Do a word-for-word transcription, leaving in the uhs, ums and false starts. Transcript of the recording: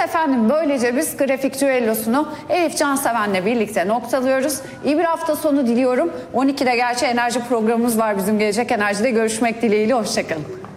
efendim böylece biz grafik düellosunu Elif Canseven'le birlikte noktalıyoruz. İyi bir hafta sonu diliyorum. on ikide gerçi enerji programımız var bizim, Gelecek Enerji'de görüşmek dileğiyle. Hoşçakalın.